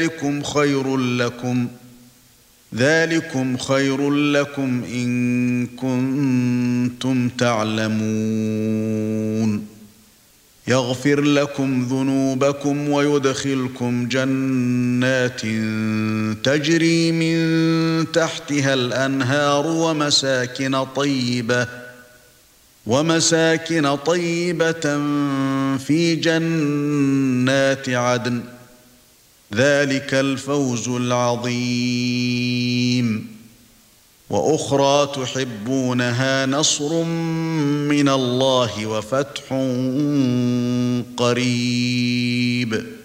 ذلكم خير لكم إن كنتم تعلمون يغفر لكم ذنوبكم ويدخلكم جنات تجري من تحتها الأنهار ومساكن طيبة في جنات عدن ذلك الفوز العظيم وأخرى تحبونها نصر من الله وفتح قريب